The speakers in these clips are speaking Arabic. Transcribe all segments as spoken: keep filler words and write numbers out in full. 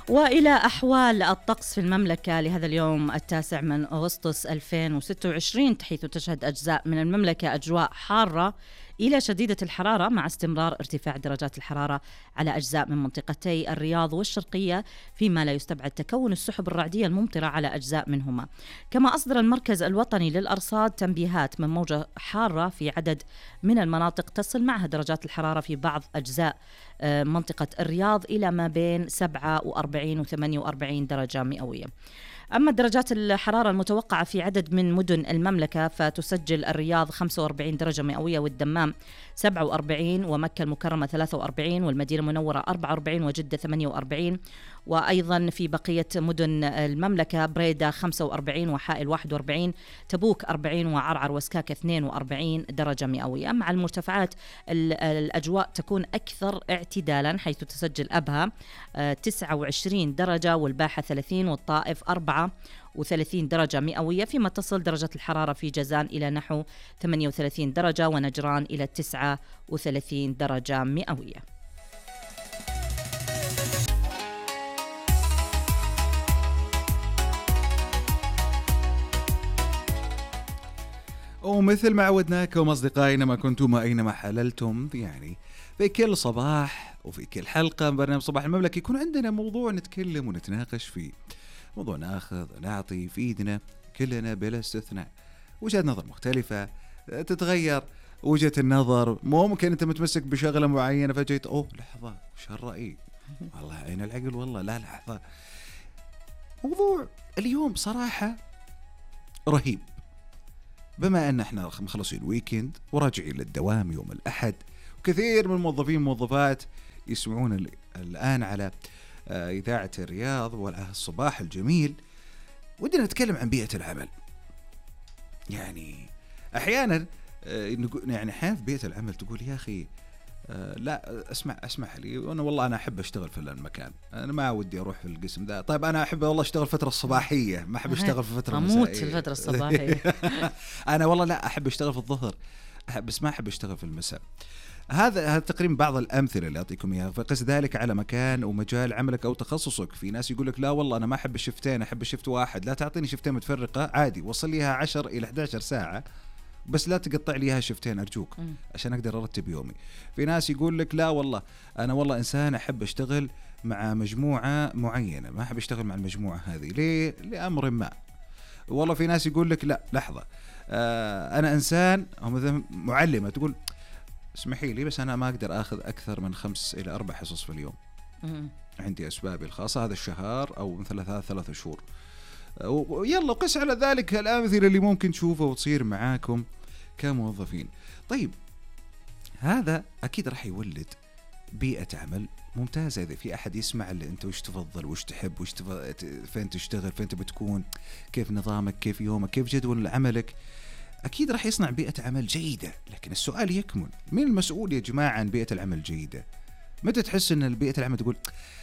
وإلى أحوال الطقس في المملكة لهذا اليوم التاسع من أغسطس ألفين وستة وعشرين، حيث تشهد أجزاء من المملكة أجواء حارة إلى شديدة الحرارة، مع استمرار ارتفاع درجات الحرارة على أجزاء من منطقتي الرياض والشرقية، فيما لا يستبعد تكون السحب الرعدية الممطرة على أجزاء منهما. كما أصدر المركز الوطني للأرصاد تنبيهات من موجة حارة في عدد من المناطق تصل معها درجات الحرارة في بعض أجزاء منطقة الرياض إلى ما بين سبعة وأربعين وثمانية وأربعين درجة مئوية. أما درجات الحرارة المتوقعة في عدد من مدن المملكة فتسجل الرياض خمسة وأربعين درجة مئوية، والدمام سبعة وأربعين، ومكة المكرمة ثلاثة وأربعين، والمدينة المنورة أربعة وأربعين، وجدة ثمانية وأربعين. وأيضا في بقية مدن المملكة بريدة خمسة وأربعين، وحائل واحد وأربعين، تبوك أربعين، وعرعر وسكاكة اثنين وأربعين درجة مئوية. مع المرتفعات الأجواء تكون أكثر اعتدالا، حيث تسجل أبها تسعة وعشرين درجة، والباحة ثلاثين، والطائف أربعة وثلاثين درجة مئوية، فيما تصل درجة الحرارة في جازان إلى نحو ثمانية وثلاثين درجة، ونجران إلى تسعة وثلاثين درجة مئوية. ومثل ما عودناكم أصدقائنا، ما كنتم أينما حللتم، يعني في كل صباح وفي كل حلقة من برنامج صباح المملكة يكون عندنا موضوع نتكلم ونتناقش فيه، موضوع ناخذ نعطي في ايدنا كلنا بلا استثناء، وجهة نظر مختلفة تتغير وجهة النظر. ممكن انت متمسك بشغلة معينة فجأة اوه لحظة وش هالرأي، والله عين العقل، والله لا لحظة. موضوع اليوم صراحة رهيب، بما ان احنا مخلصين ويكند وراجعين للدوام يوم الأحد، وكثير من الموظفين والموظفات يسمعون الآن على إذاعة الرياض والصباح الجميل. ودنا نتكلم عن بيئة العمل. يعني أحيانا يعني أحيانا في بيئة العمل تقول يا أخي لا اسمع اسمح لي، وانا والله انا احب اشتغل في المكان، انا ما ودي اروح في القسم ذا. طيب انا احب والله اشتغل فتره الصباحيه، ما احب اشتغل في فتره المسائيه، اموت في الفتره الصباحيه. انا والله لا احب اشتغل في الظهر، أحب بس ما احب اشتغل في المساء. هذا هذا تقريبا بعض الامثله اللي اعطيكم اياها، فقس ذلك على مكان ومجال عملك او تخصصك. في ناس يقول لك لا والله انا ما احب الشفتين، احب الشفت واحد. لا تعطيني شفتين متفرقه، عادي وصل ليها عشر الى إحدى عشرة ساعه، بس لا تقطع لي اياها شفتين ارجوك م. عشان اقدر ارتب يومي. في ناس يقول لك لا والله انا والله انسان احب اشتغل مع مجموعه معينه، ما احب اشتغل مع المجموعه هذه ليه؟ لامر ما. والله في ناس يقول لك لا لحظه آه انا انسان، او مثلا معلمه تقول اسمحي لي بس انا ما اقدر اخذ اكثر من خمس الى اربع حصص في اليوم، م. عندي اسبابي الخاصه هذا الشهر او مثل ثلاث ثلاث شهور. ويلا قس على ذلك الامثله اللي ممكن تشوفها وتصير معاكم كموظفين. طيب هذا أكيد راح يولد بيئة عمل ممتازة. إذا في أحد يسمع اللي أنت وش تفضل وش تحب وش تف... فين تشتغل، فين تبي تكون، كيف نظامك، كيف يومك، كيف جدول عملك، أكيد راح يصنع بيئة عمل جيدة. لكن السؤال يكمن، مين المسؤول يا جماعة عن بيئة العمل الجيدة؟ متى تحس أن بيئة العمل تقول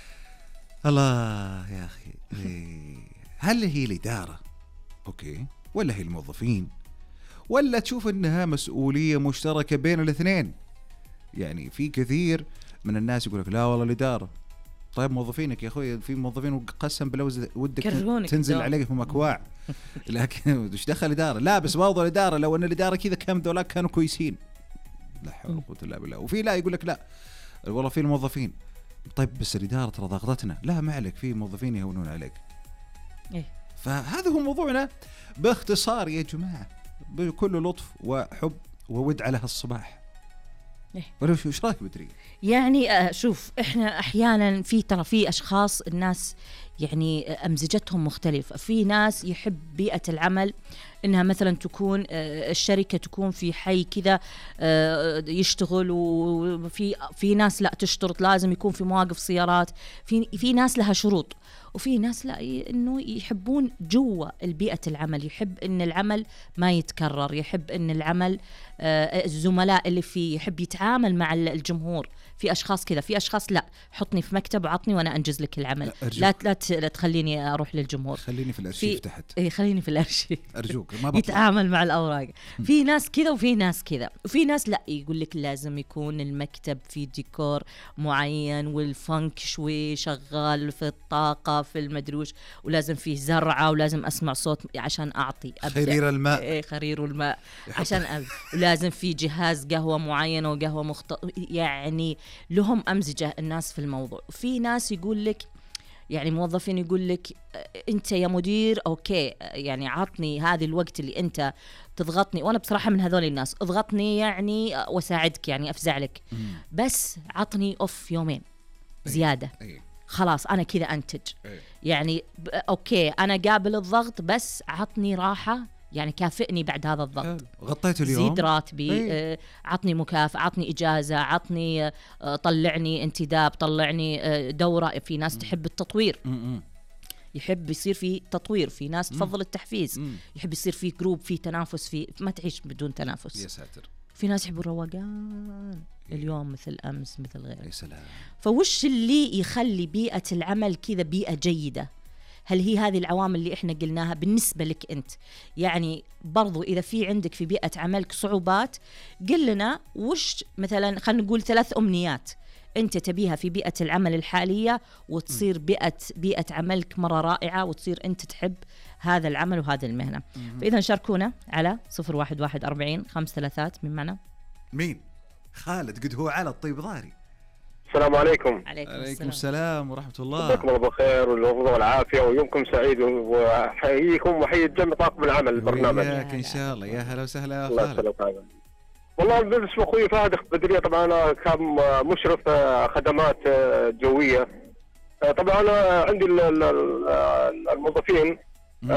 الله يا أخي إيه. هل هي الإدارة أوكي، ولا هي الموظفين، ولا تشوف انها مسؤولية مشتركة بين الاثنين؟ يعني في كثير من الناس يقول لك لا والله الإدارة. طيب موظفينك يا اخوي، في موظفين وقسم بالله ودك تنزل عليهم اكواع، لكن وش دخل الإدارة؟ لا بس برضو الإدارة لو ان الإدارة كذا كم ذولاك كانوا كويسين. لا حول ولا قوة الا بالله. وفي لا يقول لك لا والله في الموظفين، طيب بس الإدارة ترى ضغطتنا. لا ما عليك، في موظفين يهونون عليك. ايه فهذا هو موضوعنا باختصار يا جماعة، بكل لطف وحب وود على هالصباح. إيه؟ ولا شو ايش رايك بدري؟ يعني شوف احنا احيانا في ترى في اشخاص الناس يعني امزجتهم مختلفه. في ناس يحب بيئه العمل انها مثلا تكون الشركه تكون في حي كذا يشتغل، وفي في ناس لا تشترط لازم يكون في مواقف سيارات. في في ناس لها شروط، وفي ناس لا إنه يحبون جوا البيئة العمل، يحب إن العمل ما يتكرر، يحب إن العمل آه الزملاء اللي فيه، يحب يتعامل مع الجمهور. في أشخاص كذا، في أشخاص لا، حطني في مكتب وعطني وأنا أنجز لك العمل، لا لا, لا تخليني أروح للجمهور، خليني في الأرشيف تحت. إيه خليني في الأرشيف أرجوك ما بطلع. يتعامل مع الأوراق. في ناس كذا وفي ناس كذا، وفي ناس لا يقول لك لازم يكون المكتب في ديكور معين والفنك شوي شغال في الطاقة في المدروش، ولازم فيه زرعة، ولازم أسمع صوت عشان أعطي أبدأ. خرير الماء. إيه خرير الماء عشان أبدأ. ولازم في جهاز قهوة معينة وقهوة مخت... يعني لهم أمزجة الناس في الموضوع. في ناس يقول لك يعني موظفين يقول لك أنت يا مدير أوكي يعني عطني هذه الوقت اللي أنت تضغطني، وأنا بصراحة من هذول الناس، اضغطني يعني وساعدك يعني أفزع لك، بس عطني أوف يومين زيادة. خلاص أنا كذا أنتج. يعني أوكي أنا قابل الضغط، بس عطني راحة، يعني كافئني بعد هذا الضغط. غطيت اليوم، زيد راتبي، آه، عطني مكافأة، عطني إجازة، عطني آه، طلعني انتداب، طلعني آه، دورة. في ناس تحب التطوير، يحب يصير في تطوير. في ناس تفضل التحفيز، يحب يصير في جروب، في تنافس، في ما تعيش بدون تنافس. يا ساتر. في ناس يحبوا الروقان، اليوم مثل أمس مثل غيره. يا سلام. فوش اللي يخلي بيئة العمل كذا بيئة جيدة؟ هل هي هذه العوامل اللي احنا قلناها بالنسبة لك انت؟ يعني برضو اذا في عندك في بيئة عملك صعوبات، قل لنا وش مثلا، خلينا نقول ثلاث امنيات انت تبيها في بيئة العمل الحالية، وتصير بيئة بيئة عملك مرة رائعة، وتصير انت تحب هذا العمل وهذه المهنة. فاذا شاركونا على صفر واحد واحد أربعين خمس ثلاثات. من معنا؟ مين؟ خالد قد هو على الطيب ضاري. السلام عليكم. عليكم, عليكم السلام ورحمة الله. جزاكم الله بالخير والعافية والعافية ويومكم سعيد، وحييكم وحيي جميع طاقم العمل البرنامج. وياك إن شاء الله. يا هلا وسهلا يا الله خالد. يسلمك. والله بالنسبة أخوي فهد بدرية، طبعا أنا كان مشرف خدمات جوية. طبعا أنا عندي الموظفين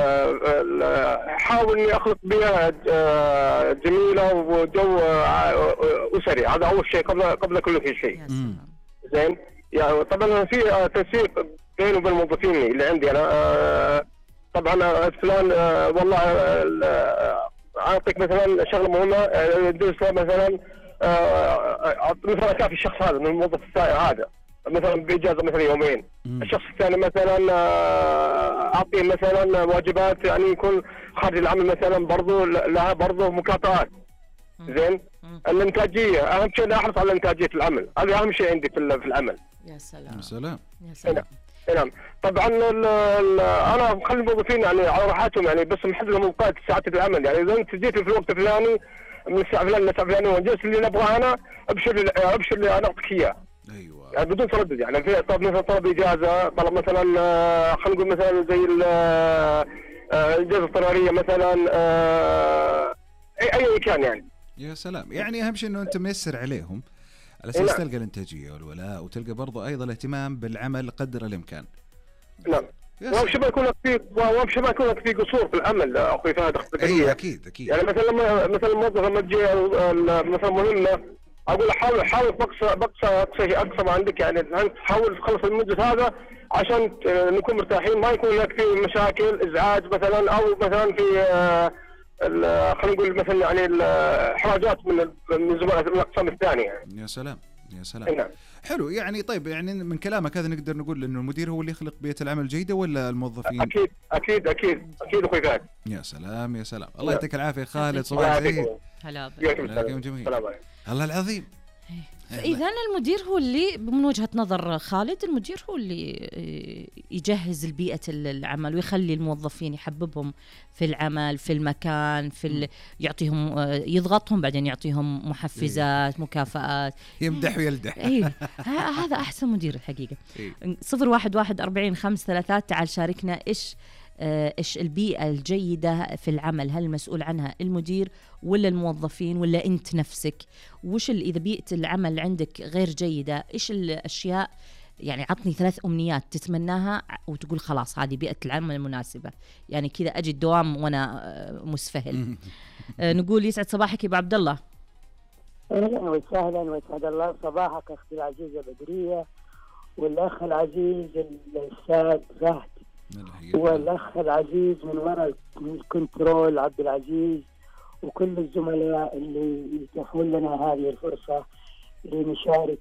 حاول إني أخلق بيئة جميلة وجو أسري، هذا أول شيء قبل قبل كل شيء. زين يعني طبعا في تنسيق بيني وبين الموظفين اللي عندي انا. طبعا فلان والله اعطيك مثلا شغله مهمه، يدوس مثلا مثلا كافي الشخص هذا من الموظف هذا مثلا باجازه مثلا يومين، الشخص الثاني مثلا اعطيه مثلا واجبات يعني يكون خارج العمل مثلا برضه لها برضه مكافآت. زين الانتاجيه اهم شيء، احرص على انتاجيه العمل، هذا اهم شيء عندي في العمل. يا سلام يا سلام يا سلام. نعم طبعا ال ال انا مخلي الموظفين يعني على راحتهم، يعني بس محدد لهم اوقات ساعات العمل، يعني اذا انت جيت في الوقت الفلاني من الساعه الفلانيه للساعه الفلانيه وانجزت اللي نبغاه انا، ابشر لي ابشر لي انا اعطيك اياه. ايوه يعني بدون تردد. يعني في طلب مثلا طلب اجازه، طلب مثلا خلينا نقول مثلا زي الاجازه الاضطراريه مثلا، اي اي كان يعني. يا سلام. يعني اهم شيء انه انت ميسر عليهم على اساس تلقى الانتاجيه والولاء، وتلقى برضو ايضا الاهتمام بالعمل قدر الامكان. نعم. وابشر ما يكون لك في وابشر ما يكون لك في قصور في العمل اخوي فهد. اي اكيد اكيد. يعني مثلا لما مثلا الموظف لما تجي مثلا مهمه، اقول حاول حاول بقصى بقصى اقصى اقصى ما عندك، يعني انت تحاول تخلص المجلس هذا عشان نكون مرتاحين، ما يكون لك في مشاكل ازعاج مثلا، او مثلا في خلينا نقول مثلا يعني الاحراجات من من زملاء الاقسام الثانيه يعني. يا سلام يا سلام. نعم. حلو. يعني طيب يعني من كلامك هذا نقدر نقول انه المدير هو اللي يخلق بيئة العمل الجيدة ولا الموظفين؟ اكيد اكيد اكيد اكيد اخوي فهد. يا سلام يا سلام. الله يعطيك العافية خالد. صباح الخير. هلا بك. يوم جميل. الله العظيم. فإذا المدير هو اللي من وجهة نظر خالد، المدير هو اللي يجهز البيئة العمل ويخلي الموظفين يحببهم في العمل في المكان، في ال... يعطيهم يضغطهم، بعدين يعطيهم محفزات مكافآت، يمدح ويلدح. أيه. هذا أحسن مدير الحقيقة. صفر واحد واحد أربعين خمس ثلاثات. تعال شاركنا إيش إيش البيئة الجيدة في العمل، هل المسؤول عنها المدير ولا الموظفين ولا أنت نفسك؟ وش إذا بيئة العمل عندك غير جيدة، إيش الأشياء؟ يعني عطني ثلاث أمنيات تتمناها وتقول خلاص هذه بيئة العمل المناسبة، يعني كذا أجي الدوام وأنا مسفهل. نقول يسعد صباحك يا أبو عبد الله. أهلا وسهلا وسعد الله صباحك أختي العزيزة بدرية، والأخ العزيز الأستاذ فهد، والأخ العزيز من وراء الكنترول عبد العزيز، وكل الزملاء اللي يتيحون لنا هذه الفرصة لنشارك،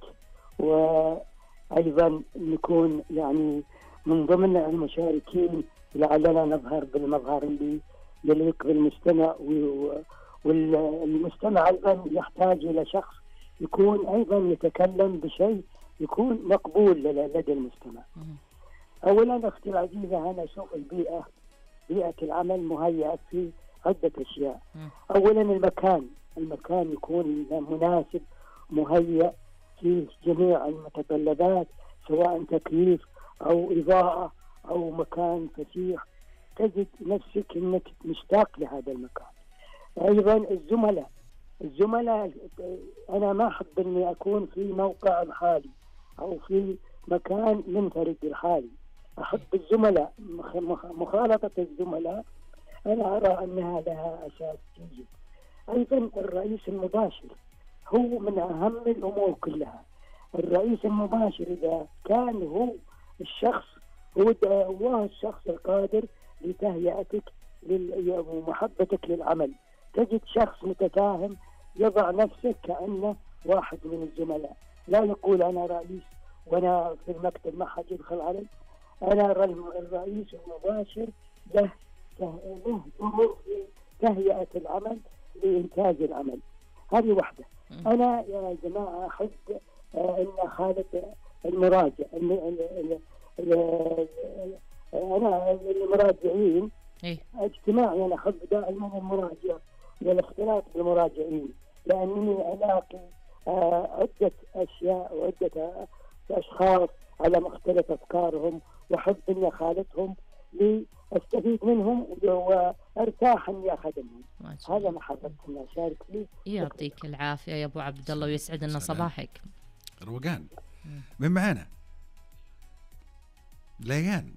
وأيضا نكون يعني من ضمن المشاركين لعلنا نظهر بالمظهر اللي يليق بالمستمع، والمستمع أيضا يحتاج إلى شخص يكون أيضا يتكلم بشيء يكون مقبول لدى المستمع. أولا أختي العزيزة، أنا أشوف البيئة، بيئة العمل مهيئة في عدة أشياء. أولا المكان، المكان يكون مناسب، مهيئ فيه جميع المتطلبات، سواء تكييف أو إضاءة أو مكان فسيح، تجد نفسك أنك مشتاق لهذا المكان. أيضا الزملاء، الزملاء أنا ما أحب أني أكون في موقع الحالي أو في مكان منفرد الحالي، أحب الزملاء، مخالطة الزملاء أنا أرى أنها لها أساس جيد. أيضا الرئيس المباشر هو من أهم الأمور كلها. الرئيس المباشر إذا كان هو الشخص، هو هو الشخص القادر لتهيئتك ومحبتك للعمل، تجد شخص متفاهم يضع نفسه كأنه واحد من الزملاء، لا يقول أنا رئيس وأنا في المكتب ما حد يدخل علي. أنا الرئيس المباشر له له دور في تهيئة العمل لإنتاج العمل. هذه واحدة. أنا يا جماعة أحب أن خالد المراجع، أنا المراجعين اجتماعي، أنا أحب دائما المراجع والاختلاط بالمراجعين، لأنني ألاقي عدة أشياء وعدة أشخاص على مختلف أفكارهم، وأحب أني أخالطهم لأستفيد منهم وأرتاح أني أخدمهم. هذا ما حبيت أني أشارك فيه. يعطيك العافية يا أبو عبد الله ويسعد لنا صباحك. روقان. من معانا؟ ليان.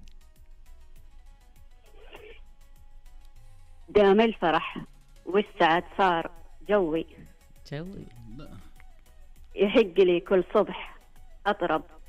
دام الفرح والسعد صار جوي جوي، يحق لي كل صبح أطرب